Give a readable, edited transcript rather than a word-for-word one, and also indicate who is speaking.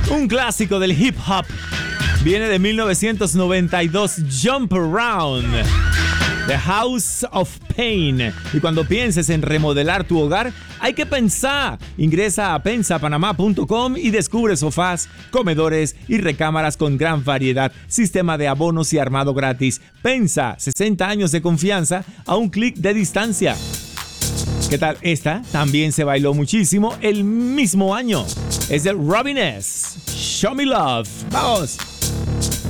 Speaker 1: Un clásico del hip hop. Viene de 1992, Jump Around, The House of Pain. Y cuando pienses en remodelar tu hogar, hay que pensar. Ingresa a pensapanamá.com y descubre sofás, comedores y recámaras con gran variedad. Sistema de abonos y armado gratis. Pensa, 60 años de confianza a un clic de distancia. ¿Qué tal? Esta también se bailó muchísimo el mismo año. Es de Robin S. Show Me Love. ¡Vamos!